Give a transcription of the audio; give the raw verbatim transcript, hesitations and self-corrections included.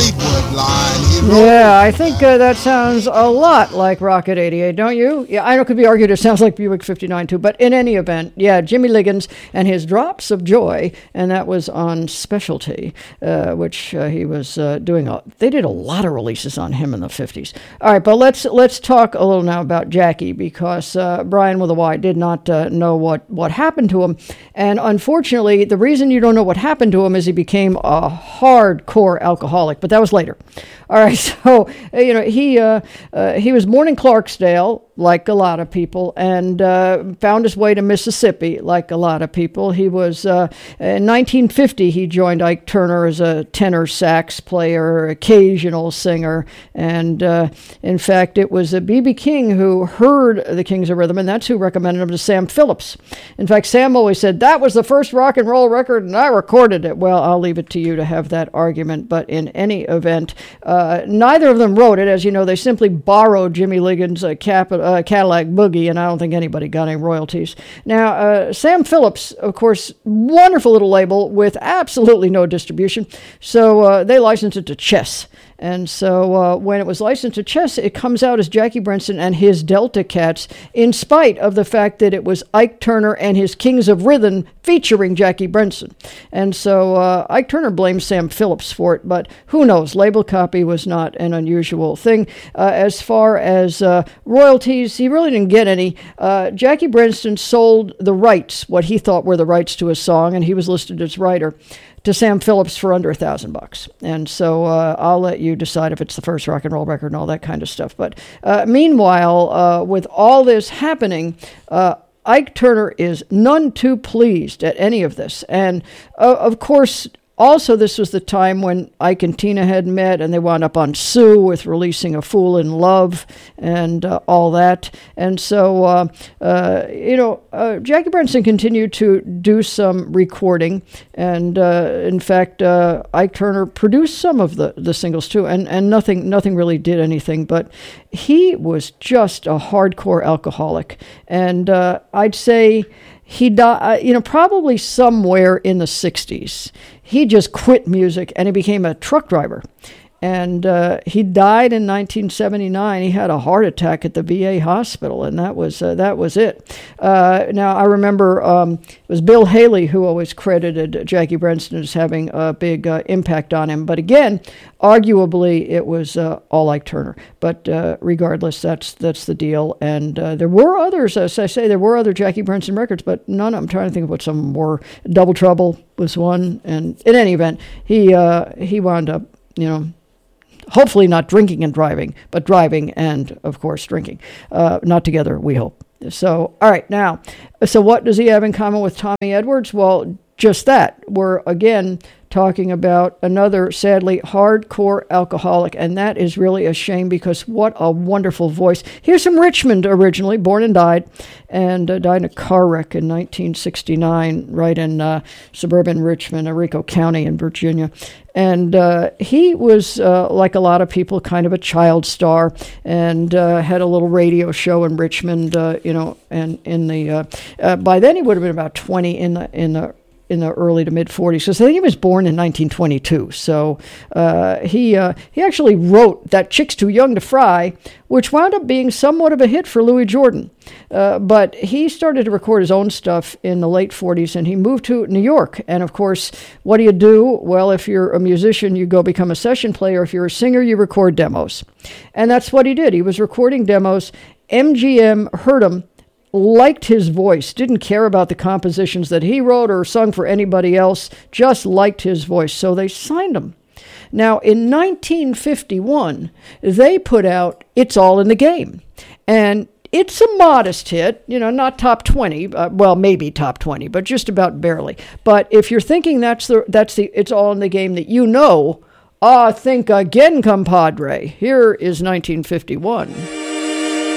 Fleetwood line. Yeah, I think uh, that sounds a lot like Rocket eighty-eight, don't you? Yeah, I know it could be argued it sounds like Buick fifty-nine too, but in any event, yeah, Jimmy Liggins and his Drops of Joy, and that was on Specialty, uh, which uh, he was uh, doing. A, they did a lot of releases on him in the fifties. All right, but let's let's talk a little now about Jackie, because uh, Brian with a Y did not uh, know what, what happened to him, and unfortunately, the reason you don't know what happened to him is he became a hardcore alcoholic, but that was later. All right, so, you know, he uh, uh, he was born in Clarksdale, like a lot of people, and uh, found his way to Mississippi, like a lot of people. He was, uh, in nineteen fifty, he joined Ike Turner as a tenor sax player, occasional singer, and uh, in fact, it was B B King who heard the Kings of Rhythm, and that's who recommended him to Sam Phillips. In fact, Sam always said, that was the first rock and roll record, and I recorded it. Well, I'll leave it to you to have that argument, but in any event, uh, neither of them wrote it. As you know, they simply borrowed Jimmy Liggins' uh, cap- uh, Cadillac Boogie, and I don't think anybody got any royalties. Now, uh, Sam Phillips, of course, wonderful little label with absolutely no distribution, so uh, they licensed it to Chess. And so uh, when it was licensed to Chess, it comes out as Jackie Brenston and his Delta Cats, in spite of the fact that it was Ike Turner and his Kings of Rhythm featuring Jackie Brenston. And so uh, Ike Turner blames Sam Phillips for it, but who knows? Label copy was not an unusual thing. Uh, as far as uh, royalties, he really didn't get any. Uh, Jackie Brenston sold the rights, what he thought were the rights to a song, and he was listed as writer, to Sam Phillips for under a thousand bucks. And so uh, I'll let you decide if it's the first rock and roll record and all that kind of stuff. But uh, meanwhile, uh, with all this happening, uh, Ike Turner is none too pleased at any of this. And uh, of course, also, this was the time when Ike and Tina had met, and they wound up on Sue with releasing A Fool in Love and uh, all that. And so, uh, uh, you know, uh, Jackie Brenston continued to do some recording. And uh, in fact, uh, Ike Turner produced some of the, the singles too, and, and nothing nothing really did anything. But he was just a hardcore alcoholic. And uh, I'd say he died, you know, probably somewhere in the sixties. He just quit music and he became a truck driver. And uh, he died in nineteen seventy-nine. He had a heart attack at the V A hospital, and that was uh, that was it. Uh, now, I remember um, it was Bill Haley who always credited Jackie Brenston as having a big uh, impact on him. But again, arguably, it was uh, all Ike Turner. But uh, regardless, that's that's the deal. And uh, there were others, as I say, there were other Jackie Brenston records, but none. I'm trying to think of what some of them were. Double Trouble was one. And in any event, he uh, he wound up, you know, hopefully not drinking and driving, but driving and, of course, drinking. Uh, not together, we hope. So, all right, now, so what does he have in common with Tommy Edwards? Well, just that. We're, again, talking about another, sadly, hardcore alcoholic, and that is really a shame because what a wonderful voice. He's from Richmond originally, born and died, and uh, died in a car wreck in nineteen sixty-nine, right in uh, suburban Richmond, Henrico County in Virginia. And uh, he was, uh, like a lot of people, kind of a child star, and uh, had a little radio show in Richmond, uh, you know, and in the, uh, uh, by then he would have been about twenty in the, in the, in the early to mid forties, because I think he was born in nineteen twenty-two. So uh, he uh, he actually wrote That Chick's Too Young to Fry, which wound up being somewhat of a hit for Louis Jordan. Uh, but he started to record his own stuff in the late forties, and he moved to New York. And of course, what do you do? Well, if you're a musician, you go become a session player. If you're a singer, you record demos. And that's what he did. He was recording demos. M G M heard him, liked his voice, didn't care about the compositions that he wrote or sung for anybody else, just liked his voice. So they signed him. Now, in nineteen fifty-one, they put out It's All in the Game. And it's a modest hit, you know, not top twenty, uh, well, maybe top twenty, but just about barely. But if you're thinking that's the that's the It's All in the Game that you know, ah, think again, compadre. Here is nineteen fifty-one.